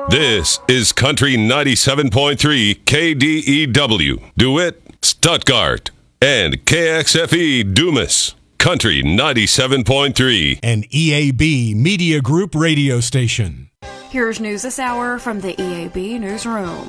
This is Country 97.3 KDEW, DeWitt, Stuttgart, and KXFE Dumas. Country 97.3. An EAB Media Group radio station. Here's news this hour from the EAB Newsroom.